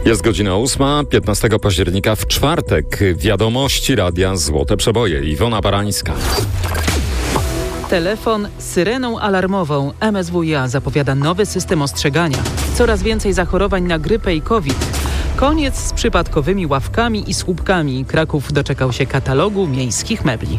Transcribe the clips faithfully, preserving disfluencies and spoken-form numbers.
Jest godzina ósma, piętnastego października w czwartek. Wiadomości Radia Złote Przeboje. Iwona Barańska. Telefon z syreną alarmową. M S W iA zapowiada nowy system ostrzegania. Coraz więcej zachorowań na grypę i COVID. Koniec z przypadkowymi ławkami i słupkami. Kraków doczekał się katalogu miejskich mebli.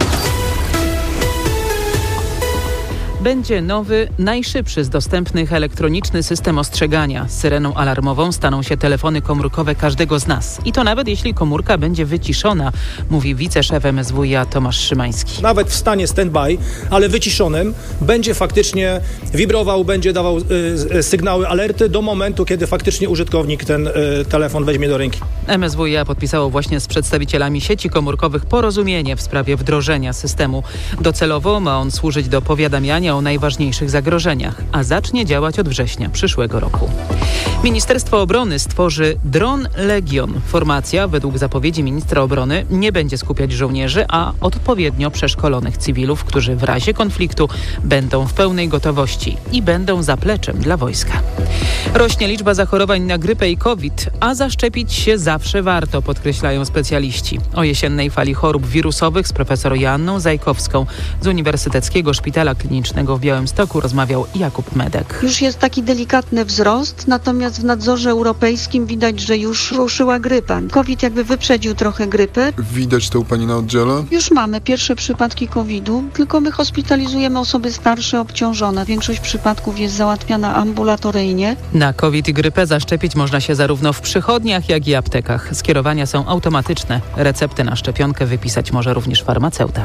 Będzie nowy, najszybszy z dostępnych elektroniczny system ostrzegania. Z syreną alarmową staną się telefony komórkowe każdego z nas. I to nawet jeśli komórka będzie wyciszona, mówi wiceszef M S W iA Tomasz Szymański. Nawet w stanie stand-by, ale wyciszonym, będzie faktycznie wibrował, będzie dawał y, sygnały, alerty do momentu, kiedy faktycznie użytkownik ten y, telefon weźmie do ręki. M S W iA podpisało właśnie z przedstawicielami sieci komórkowych porozumienie w sprawie wdrożenia systemu. Docelowo ma on służyć do powiadamiania o najważniejszych zagrożeniach, a zacznie działać od września przyszłego roku. Ministerstwo Obrony stworzy Dron Legion. Formacja, według zapowiedzi ministra obrony, nie będzie skupiać żołnierzy, a odpowiednio przeszkolonych cywilów, którzy w razie konfliktu będą w pełnej gotowości i będą zapleczem dla wojska. Rośnie liczba zachorowań na grypę i COVID, a zaszczepić się zawsze warto, podkreślają specjaliści. O jesiennej fali chorób wirusowych z profesor Joanną Zajkowską z Uniwersyteckiego Szpitala Klinicznego w Białymstoku rozmawiał Jakub Medek. Już jest taki delikatny wzrost, natomiast w nadzorze europejskim widać, że już ruszyła grypa. COVID jakby wyprzedził trochę grypę. Widać to u pani na oddziale? Już mamy pierwsze przypadki kowida, tylko my hospitalizujemy osoby starsze, obciążone. Większość przypadków jest załatwiana ambulatoryjnie. Na COVID i grypę zaszczepić można się zarówno w przychodniach, jak i aptekach. Skierowania są automatyczne. Recepty na szczepionkę wypisać może również farmaceuta.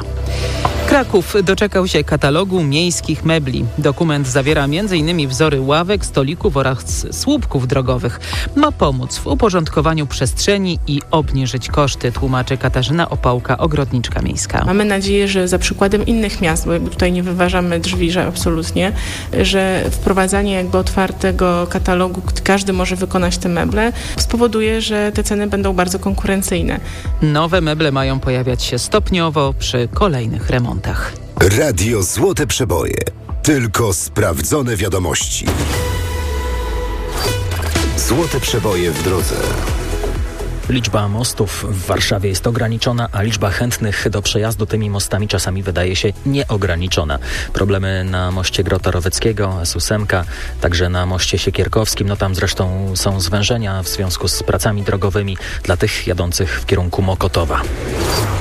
Kraków doczekał się katalogu miejskich mebli. Dokument zawiera m in wzory ławek, stolików oraz słupków drogowych. Ma pomóc w uporządkowaniu przestrzeni i obniżyć koszty, tłumaczy Katarzyna Opałka, ogrodniczka miejska. Mamy nadzieję, że za przykładem innych miast, bo jakby tutaj nie wyważamy drzwi, że absolutnie, że wprowadzanie jakby otwartego katalogu, każdy może wykonać te meble, spowoduje, że te ceny będą bardzo konkurencyjne. Nowe meble mają pojawiać się stopniowo przy kolejnych remontach. Radio Złote Przeboje. Tylko sprawdzone wiadomości. Złote Przeboje w drodze. Liczba mostów w Warszawie jest ograniczona, a liczba chętnych do przejazdu tymi mostami czasami wydaje się nieograniczona. Problemy na moście Grota Roweckiego, S osiem, także na moście Siekierkowskim. No tam zresztą są zwężenia w związku z pracami drogowymi dla tych jadących w kierunku Mokotowa.